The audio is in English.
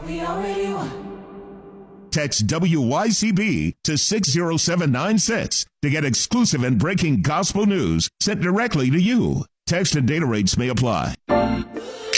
we already won. Text WYCB to 60796 to get exclusive and breaking gospel news sent directly to you. Text and data rates may apply.